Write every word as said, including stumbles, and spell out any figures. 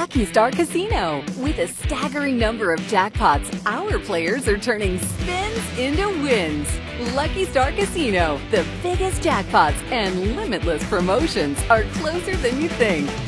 Lucky Star Casino. With a staggering number of jackpots, our players are turning spins into wins. Lucky Star Casino, the biggest jackpots and limitless promotions are closer than you think.